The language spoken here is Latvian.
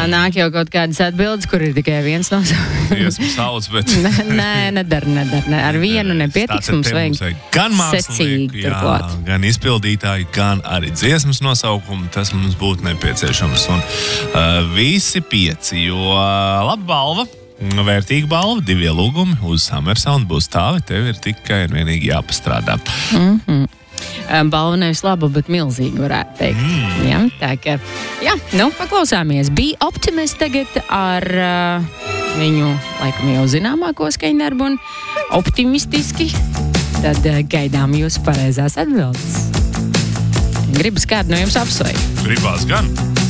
Nāk jau kaut kādas atbildes, kur ir tikai viens nosaukums. Dziesmu sauc, bet... Nē, nedara. Ar vienu nepietiks, mums vajag gan secīgi mākslinieku, gan izpildītāju, gan arī dziesmas nosaukumu. Tas mums būtu nepieciešams. Un visi 5, jo laba balva. Vērtīga balva, 2 ielūgumi uz Summer Sound būs tavi, tev ir tikai un vienīgi jāpastrādā. Balva nevis laba, bet milzīga, varētu teikt. Ja, tā kā, paklausāmies. Be Optimist tagad ar viņu, laikam jau zināmāko skaņdarbu un optimistiski. Tad gaidām jūsu pareizās atbildes. Gribas kādu no jums apsveikt. Gribās gan.